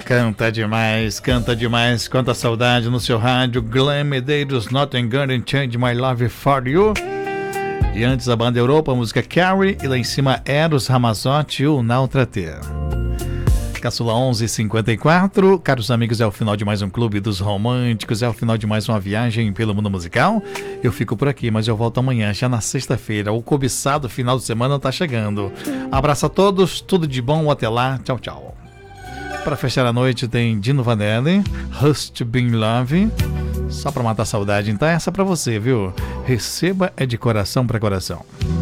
Canta demais, quanta saudade no seu rádio. Glenn Medeiros, Nothing Gonna Change My Love For You. E antes a banda Europa, a música Carrie, e lá em cima Eros Ramazzotti e o Nautra T. Caçula 11:54. Caros amigos, é o final de mais um Clube dos Românticos, é o final de mais uma viagem pelo mundo musical. Eu fico por aqui, mas eu volto amanhã, já na sexta-feira. O cobiçado final de semana tá chegando. Abraço a todos, tudo de bom, até lá, tchau, tchau. Para fechar a noite tem Dino Vanelli, Hust Been Love. Só pra matar a saudade, então essa pra você, viu? Receba é de coração pra coração.